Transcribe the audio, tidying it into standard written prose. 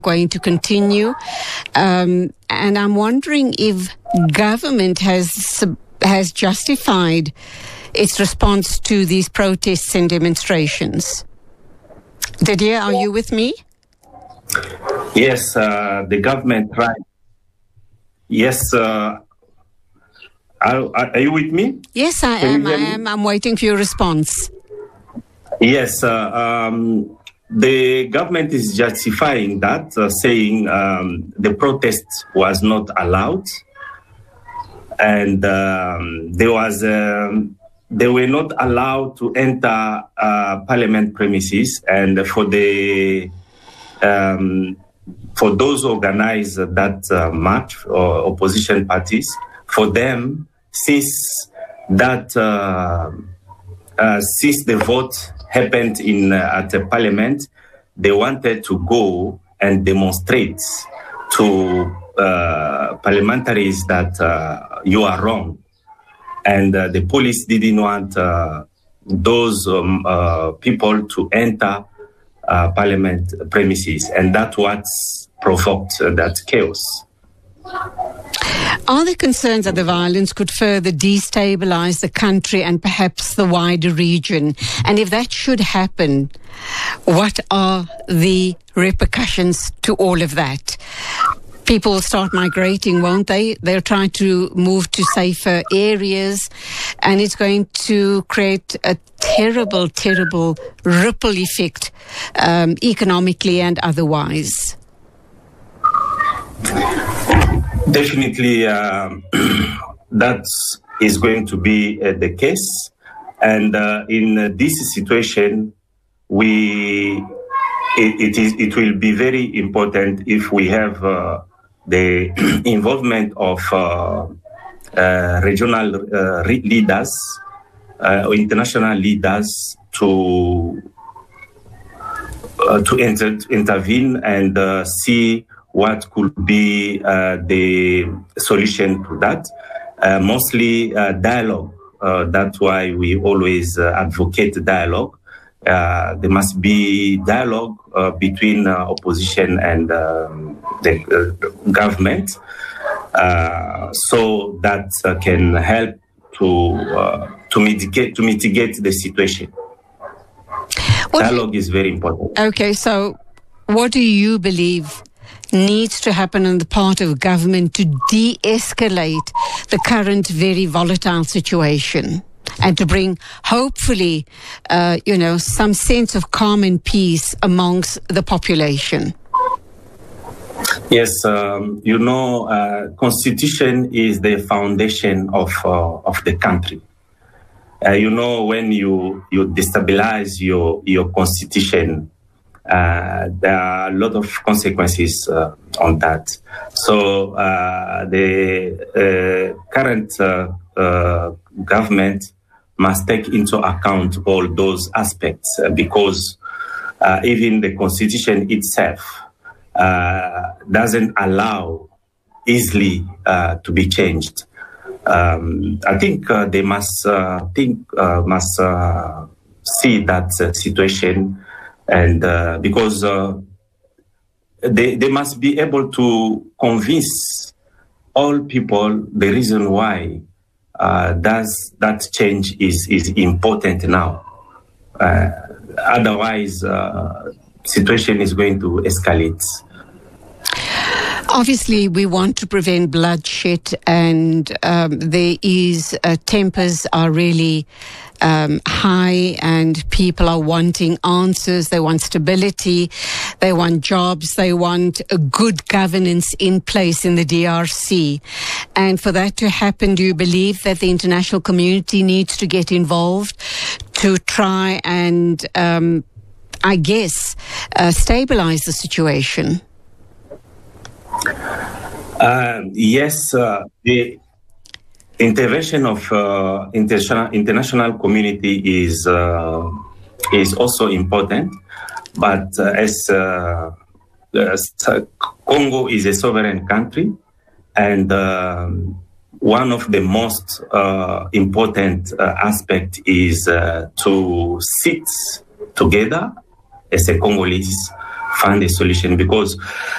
going to continue. And I'm wondering if government has justified its response to these protests and demonstrations. Didier, are you with me? Yes, the government tried. Yes, are you with me? Yes, I am. I'm waiting for your response. Yes, the government is justifying that, saying the protest was not allowed, and they were not allowed to enter parliament premises, and for those organized that march or opposition parties, for them, since the vote happened at the parliament, they wanted to go and demonstrate to parliamentaries that you are wrong. And the police didn't want those people to enter parliament premises. And that's what provoked that chaos. Are there concerns that the violence could further destabilize the country and perhaps the wider region? And if that should happen, what are the repercussions to all of that? People will start migrating, won't they? They'll try to move to safer areas, and it's going to create a terrible, terrible ripple effect, economically and otherwise. Definitely, that is going to be the case. And in this situation, it will be very important if we have the involvement of regional leaders or international leaders to intervene and see what could be the solution to that. Mostly dialogue. That's why we always advocate dialogue. There must be dialogue between opposition and the government, so that can help to mitigate the situation. Dialogue is very important. Okay, so what do you believe needs to happen on the part of government to de-escalate the current very volatile situation and to bring, hopefully, some sense of calm and peace amongst the population? Yes, Constitution is the foundation of the country. When you destabilize your Constitution, there are a lot of consequences on that. So the current government must take into account all those aspects because even the Constitution itself doesn't allow easily to be changed. I think they must see that situation. And because they must be able to convince all people the reason why that change is important now. Otherwise, situation is going to escalate. Obviously, we want to prevent bloodshed, and tempers are really high, and people are wanting answers. They want stability, they want jobs, they want a good governance in place in the DRC. And for that to happen, do you believe that the international community needs to get involved to try and, stabilize the situation? Yes, the intervention of international community is also important, but as Congo is a sovereign country, and one of the most important aspect is to sit together as a Congolese find a solution, because